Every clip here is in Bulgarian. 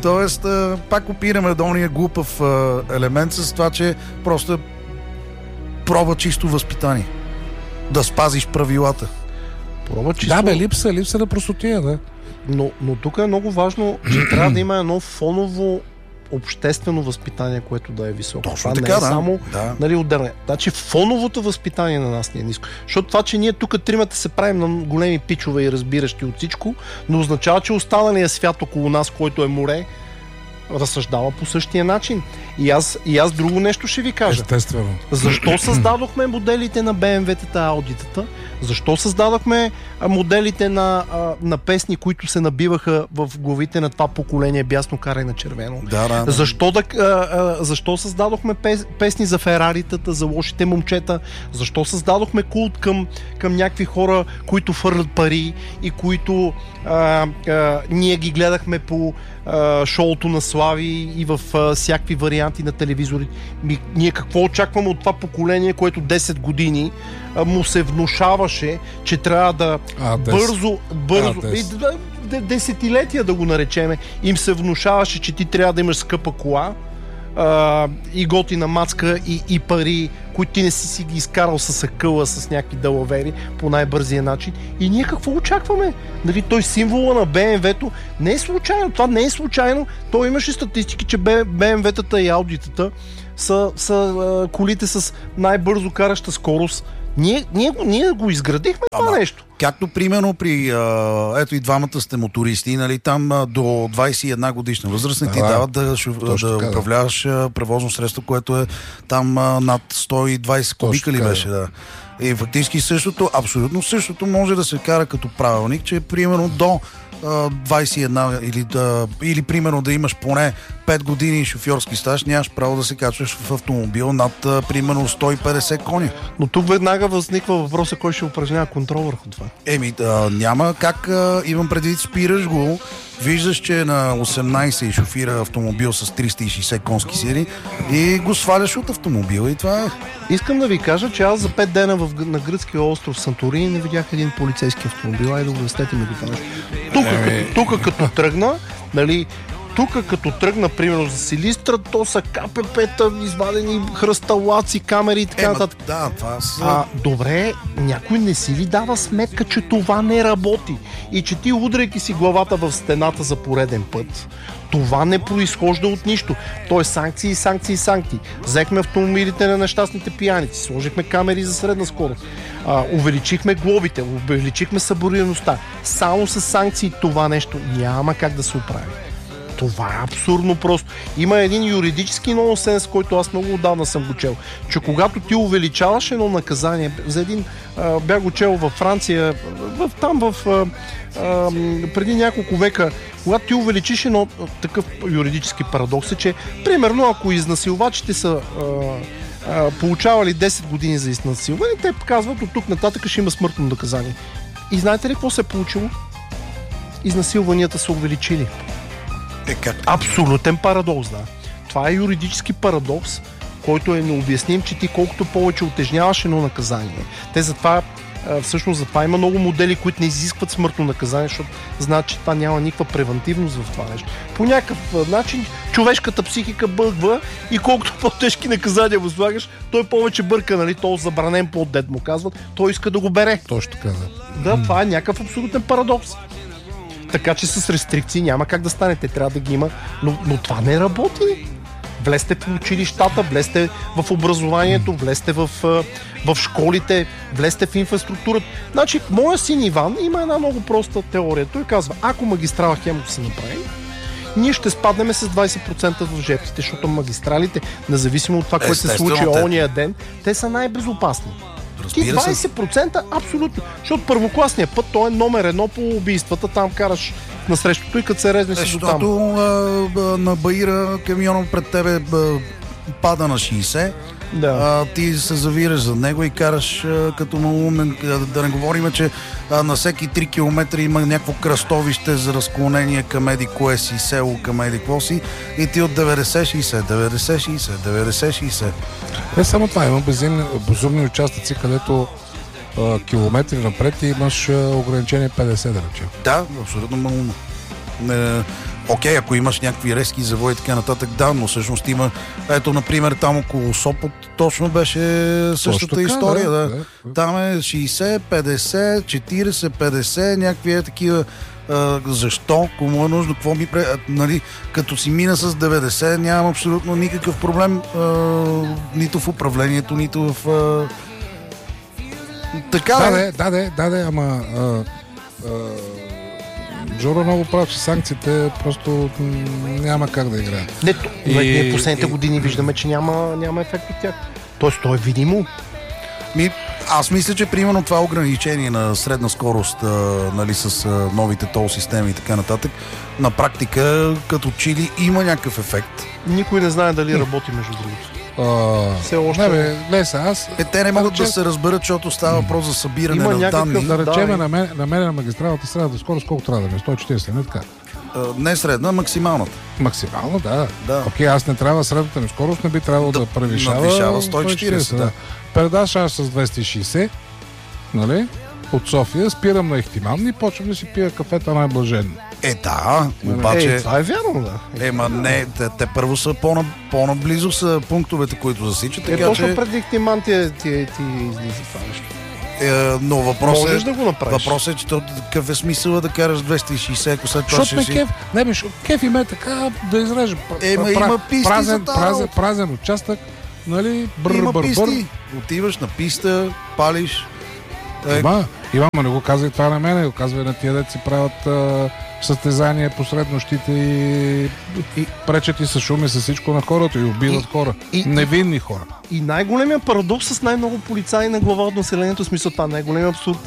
Тоест, пак опираме до ония глупав елемент с това, че просто проба чисто възпитание. Да спазиш правилата. Проба чисто... Да, бе, липса на простотия, да. Но тук е много важно, че трябва да има едно фоново обществено възпитание, което да е високо. Точно това така, не е да. само Да. нали, отделение. Значи фоновото възпитание на нас не е ниско. Защото това, че ние тук тримата се правим на големи пичове и разбиращи от всичко, не означава, че останалия свят около нас, който е море, разсъждава по същия начин. И аз друго нещо ще ви кажа. Естествено. Защо създадохме моделите на BMW-тата, Audi-тата? Защо създадохме моделите на песни, които се набиваха в главите на това поколение бясно карай на червено? Да. Защо създадохме песни за Фераритата, за лошите момчета? Защо създадохме култ към някакви хора, които фърлят пари и които ние ги гледахме по шоуто на Слави и в всякакви варианти на телевизори? Ние какво очакваме от това поколение, което 10 години му се внушаваше, че трябва да бързо десетилетия да го наречеме, им се внушаваше, че ти трябва да имаш скъпа кола и готина мацка и пари, които ти не си ги изкарал с акъла, с някакви далавери по най-бързия начин. И ние какво очакваме? Нали, той символа на BMW-то не е случайно. Това не е случайно. Той имаше статистики, че BMW-тата и Audi-тата са колите с най-бързо караща скорост. Ние го изградихме това нещо. Както примерно при ето и двамата сте мотористи, нали, там до 21 годишна възраст не ти дават да управляваш превозно средство, което е там над 120 кубика ли беше, да. И фактически същото, абсолютно същото може да се кара като правилник, че примерно до 21 или примерно да имаш поне 5 години шофьорски стаж, нямаш право да се качваш в автомобил над примерно 150 коня. Но тук веднага възниква въпроса, кой ще упражнява контрол върху това. Няма как, имам предвид, спираш го, виждаш, че е на 18 и шофира автомобил с 360 конски сили и го сваляш от автомобила и това е. Искам да ви кажа, че аз за 5 дена на гръцкия остров Санторини не видях един полицейски автомобил. Айде да го обяснете ми това нещо. Тук като тръгна, нали, като тръгна, примерно за Силистра, то са КПП-та, извадени хръсталаци, камери и така нататък. Да, това са... Добре, някой не си ли дава сметка, че това не работи и че ти, удряйки си главата в стената за пореден път, това не произхожда от нищо. То е санкции. Взехме автомобилите на нещастните пияници, сложихме камери за средна скорост, увеличихме глобите, увеличихме съборираността. Само с санкции това нещо няма как да се оправи. Това е абсурдно просто. Има един юридически нонсенс, който аз много отдавна съм го чел, че когато ти увеличаваш едно наказание, за един бях го чел във Франция, преди няколко века, когато ти увеличиш едно такъв юридически парадокс е, че примерно ако изнасилвачите са получавали 10 години за изнасилване, те казват от тук нататък ще има смъртно наказание. И знаете ли какво се е получило? Изнасилванията са увеличили. Абсолютен парадокс, да. Това е юридически парадокс, който е необясним, че ти колкото повече утежняваш едно наказание. Те затова има много модели, които не изискват смъртно наказание, защото знаят, че това няма никаква превентивност в това нещо. По някакъв начин човешката психика бъгва и колкото по-тежки наказания възлагаш, той повече бърка, нали, то забранен плод, дед му казват, той иска да го бере. Точно така, да. Да, това е някакъв абсолютен парадокс. Така че с рестрикции няма как да стане, те трябва да ги има, но това не работи. Влезте в училищата, влезте в образованието, влезте в школите, влезте в инфраструктурата. Значи, моя син Иван има една много проста теория. Той казва, ако магистрала Хемус се направи, ние ще спаднем с 20% в жертвите, защото магистралите, независимо от това, което се случи ония ден, те са най-безопасни. Ти 20% абсолютно. Защото първокласният път, той е номер 1 по убийствата. Там караш на срещото и като се резне си до там. Защото на Баира камиона пред тебе пада на 60. Да. Ти се завираш за него и караш като малумен. Да не говорим, че на всеки 3 км има някакво кръстовище за разклонение към еди кое си село, към еди кво си и ти от 90-60. Не само това, има безумни участъци, където километри напред и имаш ограничение 50, да речем. Да, абсолютно малумно. Окей, ако имаш някакви резки завои и така нататък, да, но всъщност има, ето, например, там около Сопот точно беше същата история. Да. Там е 60, 50, 40, 50, някакви такива. Защо? Кому е нужно? Какво ми нали, като си мина с 90, нямам абсолютно никакъв проблем нито в управлението, нито в... Така да, ама... Жоро много прав, че санкциите просто няма как да играят. Ние последните години виждаме, че няма ефект от тях. Тоест, то е видимо. Аз мисля, че примерно това ограничение на средна скорост, нали, с новите тол системи и така нататък, на практика като чили има някакъв ефект. Никой не знае дали работи, между другото. Все още. Те не могат да се разберат, защото става въпрос за събиране на данни. Да речем, на мен на магистралата средната скорост колко трябва да ме? 140, не така? Не средна, максималната. Максимално, да. Окей, аз не трябва средната ми скорост, не би трябвало да превишава 140, да. Предаш аз с 260, нали? От София, спирам на Ихтиман и почвам да си пия кафета най-блаженно. Да, обаче... това е вярно, да. Не, те първо са по-наблизо са пунктовете, които засичат, така точно че... преди Ихтиман ти излиза това нещо. Но въпросът да го направиш. Въпросът е, че какъв е смисъл да караш 260, ако след това ще си... Кеф има така да изрежа. Има писти за това. Празен участък, нали? Има писти. Отиваш на писта, палиш. Иван, не го казва и това на мен, го казва и на тия деца си правят състезания посред нощите и пречат и с шуми с всичко на хората и убиват хора. Невинни хора. И най-големият парадокс с най-много полицаи на глава от населението, в смисъл това е най-големият абсурд.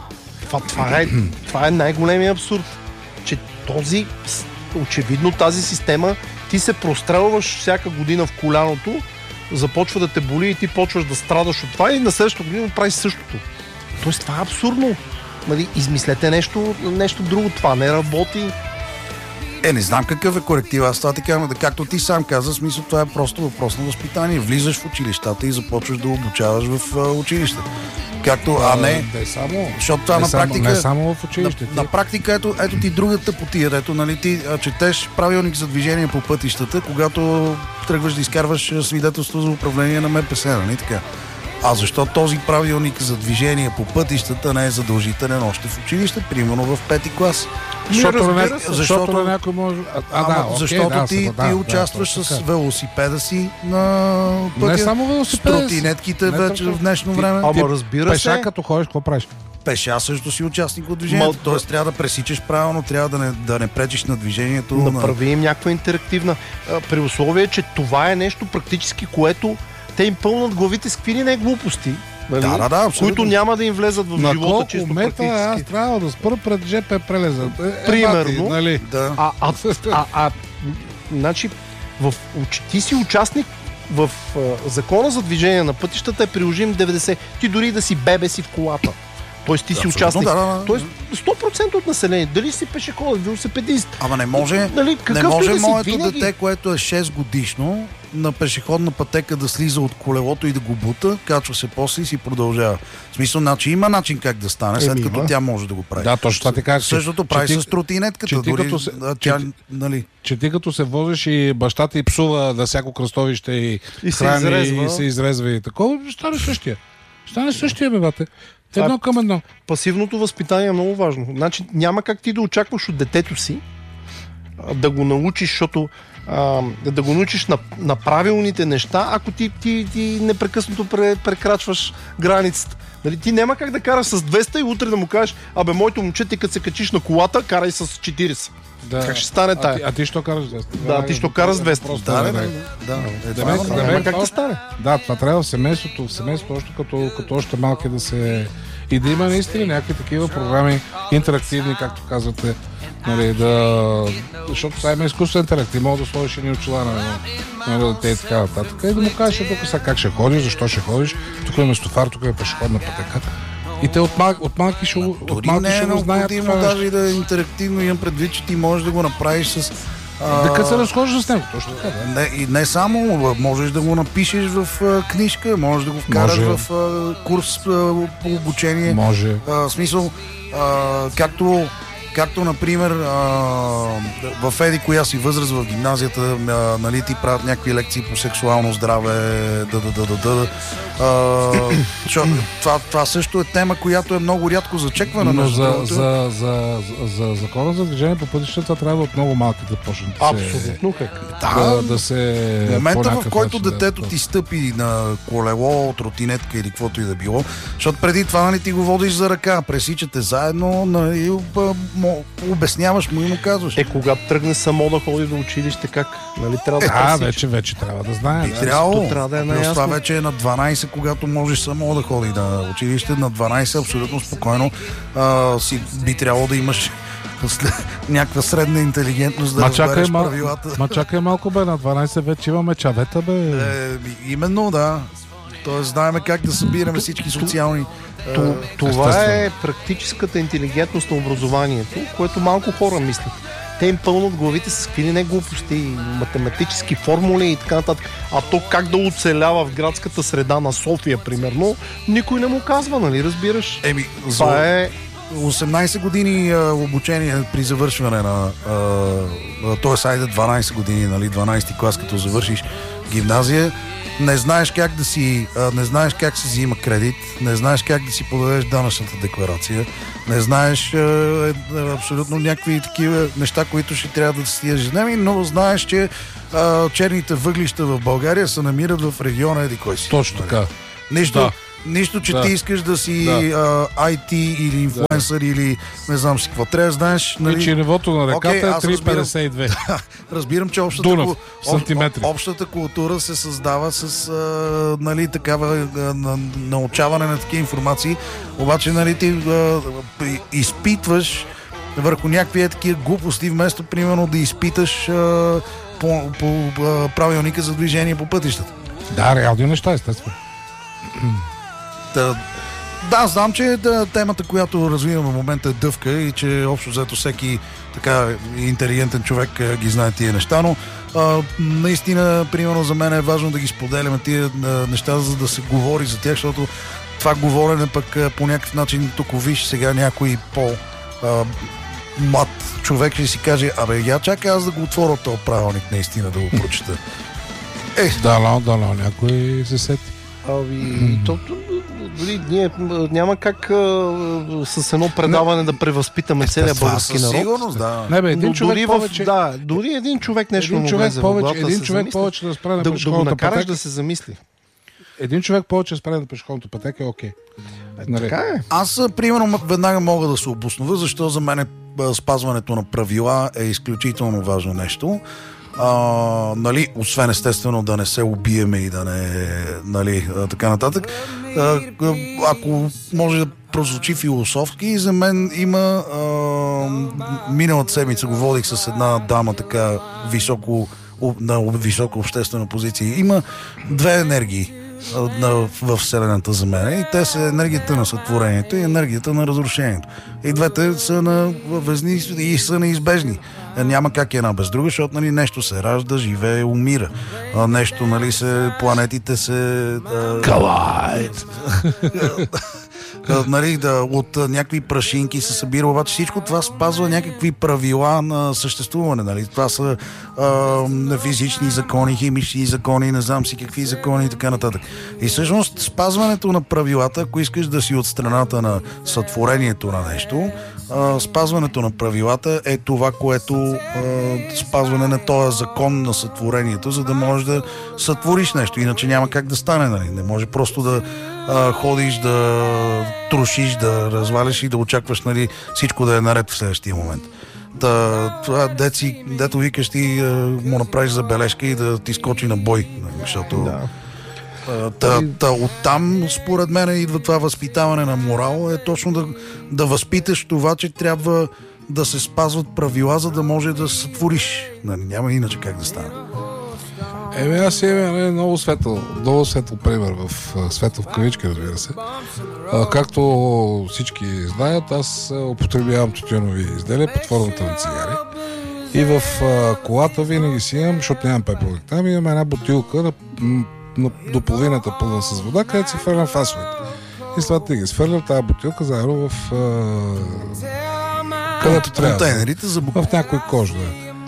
Това е най-големият абсурд. Че очевидно тази система, ти се прострелваш всяка година в коляното, започва да те боли и ти почваш да страдаш от това и на следващата година правиш същото. Тоест това е абсурдно. Измислете нещо друго. Това не работи. Не знам какъв е коректив. Аз това така, както ти сам каза, смисъл това е просто въпрос на възпитание. Влизаш в училищата и започваш да обучаваш в училище. Както, защото това на практика... Не само в училище. На практика, ето ти другата потия. Ето, нали, ти четеш правилник за движение по пътищата, когато тръгваш да изкарваш свидетелство за управление на МПС, нали така? А защо този правилник за движение по пътищата не е задължителен още в училище, примерно в 5-ти клас? Защото някой може... Защото ти участваш с велосипеда си на пътя. Не само велосипеда. С тротинетките вече в днешно време. Ама разбира се. Пеша като ходиш, какво правиш? Пеша също си участник от движението. Тоест трябва да пресичаш правилно, трябва да не пречиш на движението. Направи им някаква интерактивна. При условие, че това е нещо практически, което те им пълнат главите с какви не глупости, които няма да им влезат в живота чисто практически. Аз трябва да спра пред ЖП прелеза. Примерно. Нали? Да. Значи, ти си участник в закона за движение на пътищата е приложим 90. Ти дори да си бебе си в колата. Тоест ти си участник. Тоест 100% от население. Дали си пешеходът, велосипедист. Ама не може, не може моето дете, което е 6 годишно, на пешеходна пътека да слиза от колелото и да го бута, качва се после и си продължава. В смисъл, има начин как да стане, след като тя може да го прави. Да, точно това така. Същото прави с тротинетката. Че ти като се возиш и баща ти псува да всяко кръстовище и храни и се изрезва и такова, стане същия. Стане същия, бебате. Едно към едно. Пасивното възпитание е много важно. Значи няма как ти да очакваш от детето си да го научиш, защото да го научиш на правилните неща, ако ти непрекъснато прекрачваш границата. Нали, ти няма как да караш с 200 и утре да му кажеш, моето момче, ти като се качиш на колата, карай с 40. Да. Как ще стане тая? А ти що караш 200? Да, ти що караш 200. Да, как да стане? Да, това трябва в семейството, като още малки да се... И да има наистина някакви такива програми, интерактивни, както казвате, нали, защото това има изкуствен интелект. Ти мога да сложиш едни очила на дете и така нататък. И да му кажеш тук сега как ще ходиш, защо ще ходиш, тук е местофар, тук е пешеходна пътека. И те от малки ще го знаят. Необходимо даже и да е интерактивно, имам предвид, че ти можеш да го направиш с... Дека се разхождаш с него, точно така. Не само, можеш да го напишеш в книжка, можеш да го вкараш в курс по обучение. Може. В смисъл, както Както, например, в еди коя си възраст в гимназията, нали, ти правят някакви лекции по сексуално здраве, това също е тема, която е много рядко зачеквана. Но за закона за движение по пътищата трябва да от много малки да почне абсолютно да се... В момента, в който детето ти стъпи на колело, тротинетка или каквото и да било, защото преди това, нали, ти го водиш за ръка, пресичате заедно, нали, обясняваш му и му казваш. Когато тръгне само да ходи до училище, как? Нали, трябва да вече трябва да знае. Трябва да е наясно. Това вече е на 12, когато можеш само да ходи на училище, на 12 абсолютно спокойно би трябвало да имаш някаква средна интелигентност да разбереш правилата. Чакай малко, бе, на 12 вече имаме чавета, бе. Именно, да. Тоест знаем как да събираме всички социални... Това е практическата интелигентност на образованието, което малко хора мислят. Те им пълнат главите с какви ли не глупости, математически формули и така нататък. А то как да оцелява в градската среда на София, примерно, никой не му казва, нали, разбираш? Това е 18 години обучение при завършване на... т.е. айде 12 години, нали, 12 клас, като завършиш гимназия. Не знаеш как не знаеш как се взима кредит, не знаеш как да си подадеш данъчната декларация, не знаеш абсолютно някакви такива неща, които ще трябва да си ежедневни, но знаеш, че черните въглища в България се намират в региона еди кой си. Точно така. Нищо, че ти искаш да си IT или инфлуенсър или не знам си какво. Трябва да знаеш... Нали... И че нивото на реката е 3,52. Разбирам, че общата култура се създава с нали, такава научаване на такива информации. Обаче нали, ти изпитваш върху някакви такива глупости, вместо примерно да изпиташ по правилника за движение по пътищата. Да, реални неща, естествено. Да, знам, че темата, която развиваме в момента е дъвка и че общо взето всеки така интелигентен човек ги знае тия неща, но наистина, примерно за мен е важно да ги споделяме тия неща, за да се говори за тях, защото това говорене пък по някакъв начин, тук виж сега някой млад човек ще си каже, я чакай аз да го отворя този правилник наистина да го прочета. Да, някой се сети. Дори ние няма как с едно предаване да превъзпитаме целия български народ. Сигурност, да. Не бе, един човек повече. Дори един човек нещо му влезе в главата, един човек повече да спре на пешеходната пътека. Да го накараш да се замисли. Един човек повече да спре на пешеходната пътека е окей. Така е. Аз, примерно, веднага мога да се обоснова, защо за мен спазването на правила е изключително важно нещо. Нали, освен естествено да не се убиеме и да не, нали, така нататък. Ако може да прозвучи философски, за мен има миналата седмица го водих с една дама така на висока обществена позиция. Има две енергии в Вселената за мен и те са енергията на сътворението и енергията на разрушението. И двете са на везни и са неизбежни. Няма как една без друга, защото нали, нещо се ражда, живее, умира. Нещо, нали, планетите се... Колайд! Нали, от някакви прашинки се събира, обаче всичко това спазва някакви правила на съществуване. Нали. Това са физични закони, химични закони, не знам си какви закони и така нататък. И всъщност спазването на правилата, ако искаш да си от страната на сътворението на нещо, спазването на правилата е това, което спазване на този закон на сътворението, за да можеш да сътвориш нещо. Иначе няма как да стане. Нали. Не може просто да ходиш, да трошиш, да разваляш и да очакваш нали, всичко да е наред в следващия момент. Това дето викаш ти му направиш забележка и да ти скочи на бой. Защото оттам, според мен, идва това възпитаване на морал, е точно да възпиташ това, че трябва да се спазват правила, за да може да сътвориш. Няма иначе как да стане. Аз имам много светъл пример светъл в кавички, разбира се. Както всички знаят, аз употребявам тютюнови изделия под формата на цигари. И в колата винаги си имам, защото нямам пепелник. Там имам една бутилка до половината пълна с вода, където си фърлям фасовете. И след това ги свърлям тази бутилка заедно в където трябва. Контейнерите за В някой кож, да.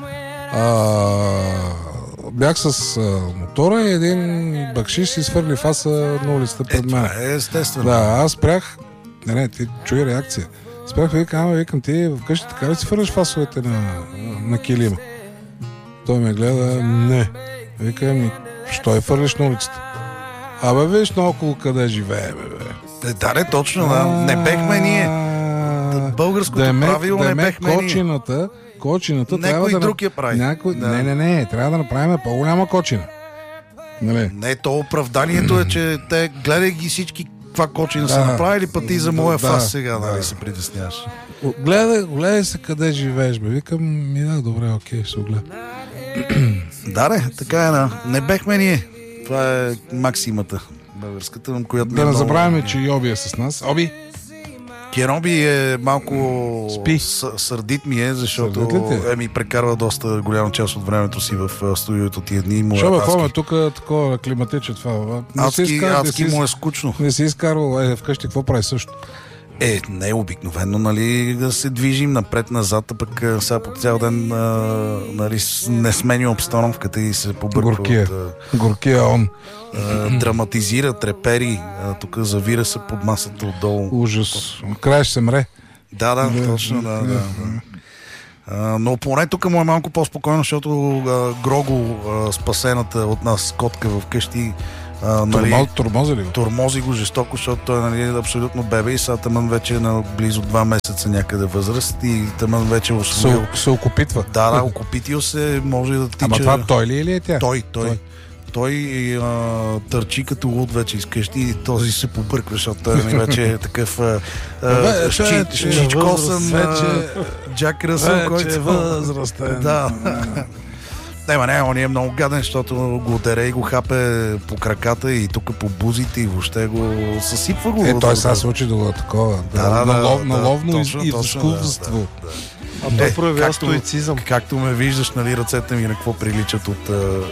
Бях с мотора и един бакшиш си свърли фаса на улицата пред мен. Това е естествено. Да, аз спрях. Не, ти чуй реакция. Спрях и викам, ти вкъщи така ли си фърляш фасовете на килима? Той ме гледа, не. Викам, що я фърлиш на улицата? Абе, виж наоколо къде живее, бе. Да, точно, да. Не бехме ние. Българското правило не бехме ние. Кочината някой друг я прави. Не, трябва да направим по-голяма кочина. Нали? Не, то оправданието е, че те гледай ги всички каква кочина са направили, пък ти за моя фас сега, нали, се притесняваш. Гледай се къде живееш, бе. Викам, добре, окей, ще огледа. Да, така е, не бехме ние. Това е максимата българската, която... Да не забравяме, че Йоби е с нас. Оби! Кероби е малко сърдит ми защото ми прекарва доста голяма част от времето си в студиото тия дни. Шо бе, тук такова климатиче това. Адски му е скучно. Не си изкарвал вкъщи, какво прави също? Не е обикновено, нали, да се движим напред-назад, а пък сега по цял ден нали, не сменя обстановката и се побърква. Горкия он. Драматизира, трепери, тук завира се под масата отдолу. Ужас. Край ще се мре. Да, точно, да. Но поне тук му е малко по-спокойно, защото Грого, спасената от нас котка в къщи, тормози ли го? Тормози го жестоко, защото той е абсолютно бебе и сега тъмън вече е на близо 2 месеца някъде възраст и тъмън вече се окопитва. Да, окопитил се, може да тича. Ама това той ли или е тя? Той търчи като луд вече изкъщи и този се побърква, защото той вече е такъв щичкосан Джак Ръсъл, който е възрастен. Да. Он е много гаден, защото го дере и го хапе по краката и тук по бузите и въобще го съсипва го. Той сега се учи до такова. На ловно изкуство. А той проявява стоицизъм. Както ме виждаш, нали, ръцете ми на какво приличат от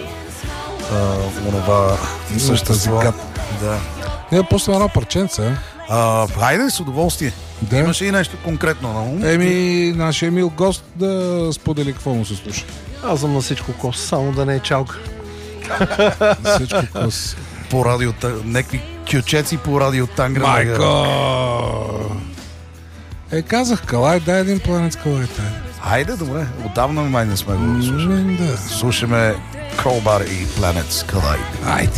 онова същество. Да. Не, после едно парченце. Хайде, с удоволствие. Да. Имаш и нещо конкретно на ум? Нашия мил гост да сподели какво му се слуша. Аз съм на всичко кос, само да не е чалка. Всичко кос. По радио, някакви кючеци по радио Тангра. Майко! Казах Калай, дай един планет Калай. Хайде, добре. Отдавна май не сме го слушали. Слушаме Crowbar и Planets Collide.